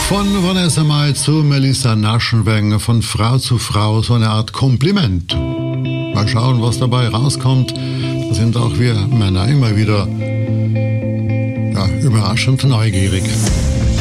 Von Vanessa Mai zu Melissa Naschenweng, von Frau zu Frau, so eine Art Kompliment. Mal schauen, was dabei rauskommt. Da sind auch wir Männer immer wieder überraschend neugierig.